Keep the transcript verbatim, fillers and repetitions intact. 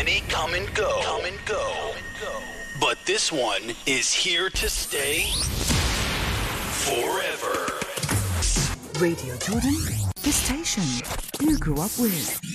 Many come and go. Come and go. But this one is here to stay forever. Radio Jordan, the station you grew up with.